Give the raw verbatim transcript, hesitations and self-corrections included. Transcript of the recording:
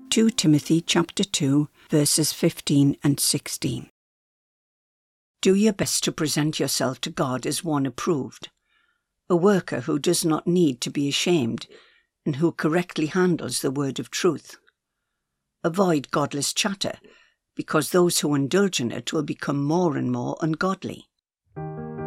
Second Timothy chapter two, verses fifteen and sixteen. Do your best to present yourself to God as one approved, a worker who does not need to be ashamed and who correctly handles the word of truth. Avoid godless chatter, because those who indulge in it will become more and more ungodly.